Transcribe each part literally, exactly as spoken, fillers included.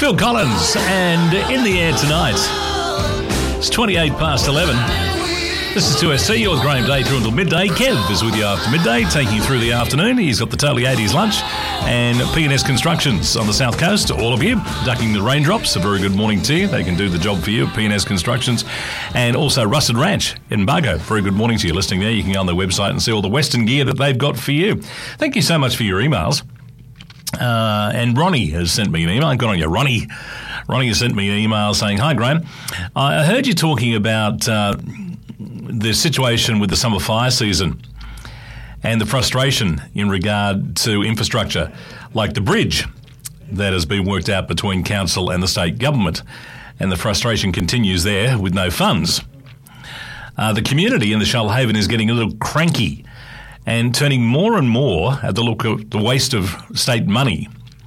Phil Collins, and in the air tonight, it's twenty-eight past eleven. This is two S C, you're with Graham Day through until midday. Kev is with you after midday, taking you through the afternoon. He's got the Totally eighties lunch. And P and S Constructions on the South Coast, all of you, ducking the raindrops, a very good morning to you. They can do the job for you at P and S Constructions. And also Rusted Ranch in Bargo, very good morning to you listening there. You can go on their website and see all the Western gear that they've got for you. Thank you so much for your emails. Uh, and Ronnie has sent me an email. Good on you, Ronnie. Ronnie has sent me an email saying, "Hi, Graham. I heard you talking about uh, the situation with the summer fire season and the frustration in regard to infrastructure, like the bridge that has been worked out between council and the state government. And the frustration continues there with no funds. Uh, the community in the Shoalhaven is getting a little cranky and turning more and more at the look of the waste of state money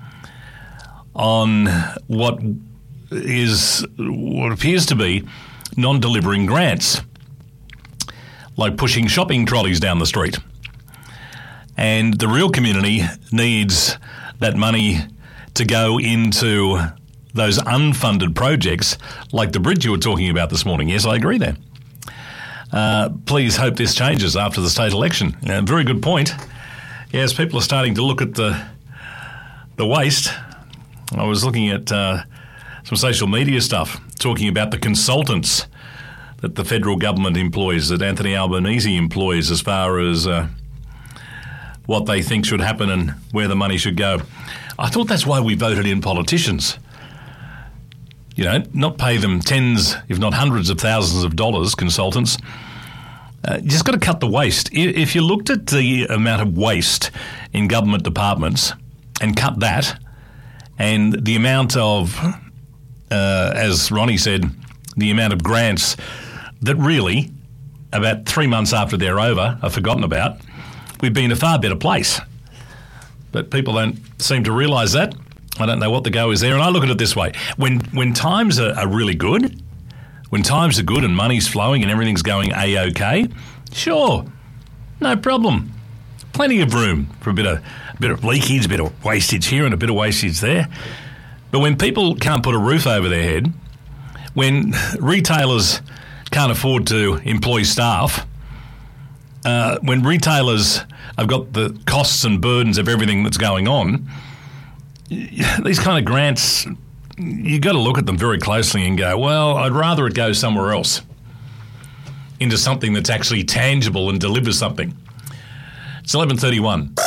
on what is what appears to be non-delivering grants, like pushing shopping trolleys down the street. And the real community needs that money to go into those unfunded projects like the bridge you were talking about this morning." Yes, I agree there. Uh, please hope this changes after the state election. Uh, very good point. Yes, people are starting to look at the the waste. I was looking at uh, some social media stuff talking about the consultants that the federal government employs, that Anthony Albanese employs as far as uh, what they think should happen and where the money should go. I thought that's why we voted in politicians. You know, not pay them tens, if not hundreds of thousands of dollars, consultants. Uh, you just got to cut the waste. If you looked at the amount of waste in government departments and cut that, and the amount of, uh, as Ronnie said, the amount of grants that really, about three months after they're over, are forgotten about, we'd be in a far better place. But people don't seem to realise that. I don't know what the go is there. And I look at it this way. When when times are, are really good, when times are good and money's flowing and everything's going A-OK, sure, no problem. Plenty of room for a bit of a bit of leakage, a bit of wastage here and a bit of wastage there. But when people can't put a roof over their head, when retailers can't afford to employ staff, uh, when retailers have got the costs and burdens of everything that's going on, these kind of grants, you've got to look at them very closely and go, well, I'd rather it go somewhere else, into something that's actually tangible and delivers something. It's eleven thirty-one.